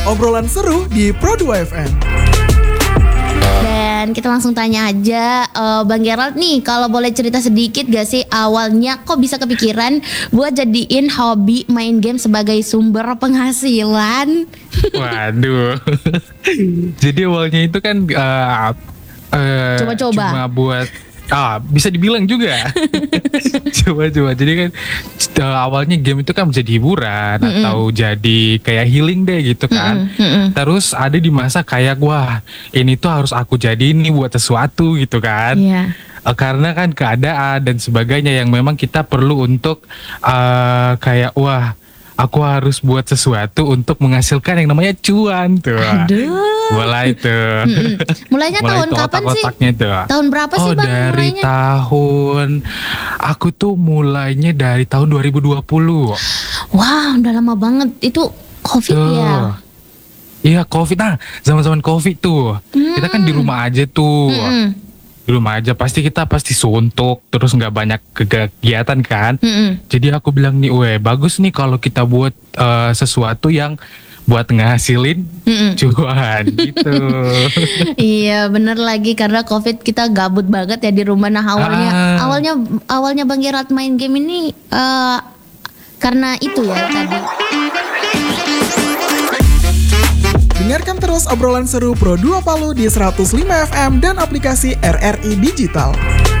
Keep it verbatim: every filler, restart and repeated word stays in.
obrolan seru di Pro dua F M. Dan kita langsung tanya aja, uh, Bang Gerald nih, kalau boleh cerita sedikit gak sih awalnya kok bisa kepikiran buat jadiin hobi main game sebagai sumber penghasilan? Waduh. Jadi awalnya itu kan uh, uh, Coba-coba. cuma buat ah bisa dibilang juga. Coba-coba. Jadi kan uh, awalnya game itu kan menjadi hiburan Mm-mm. atau jadi kayak healing deh gitu kan. Mm-mm, mm-mm. Terus ada di masa kayak wah ini tuh harus aku jadiin nih buat sesuatu gitu kan. Iya. Uh, karena kan keadaan dan sebagainya yang memang kita perlu untuk uh, kayak wah aku harus buat sesuatu untuk menghasilkan yang namanya cuan tuh. Aduh. Mulai tuh. Mm-mm. Mulainya Mulai tahun tuh kapan sih? otak-otaknya tuh. Tahun berapa sih Oh Bang dari mulainya? tahun aku tuh mulainya dari tahun dua ribu dua puluh. Wah, udah lama banget. Itu COVID Tuh. ya? Iya COVID, nah zaman-zaman COVID tuh. Kita kan di rumah aja tuh. Mm-mm. Di rumah aja pasti kita pasti suntuk, terus nggak banyak kegiatan kan. Mm-mm. Jadi aku bilang nih, weh bagus nih kalau kita buat eh, sesuatu yang buat ngasilin Mm-mm. cuan gitu. Iya bener lagi, karena COVID kita gabut banget ya di rumah. Nah awalnya Ah. awalnya awalnya Bang Gerald main game ini eh, karena itu ya tadi. Dengarkan terus obrolan seru Pro dua Palu di seratus lima F M dan aplikasi R R I Digital.